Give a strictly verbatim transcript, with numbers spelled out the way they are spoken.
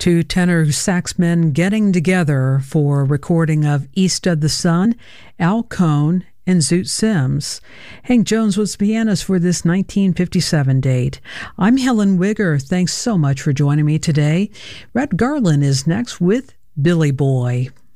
two tenor sax men getting together for a recording of East of the Sun, Al Cohn and Zoot Sims. Hank Jones was the pianist for this nineteen fifty-seven date. I'm Helen Wigger. Thanks so much for joining me today. Red Garland is next with Billy Boy.